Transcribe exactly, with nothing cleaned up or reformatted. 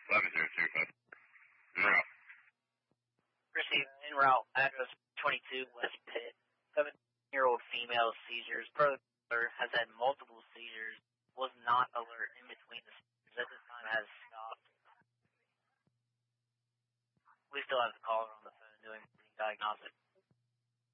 eleven zero two five. Zero. Received en route, address twenty-two West Pitt. seventeen-year-old female seizures. Brother has had multiple seizures. Was not alert in between the seizures. At this time has stopped. We still have the caller on the phone doing diagnostic.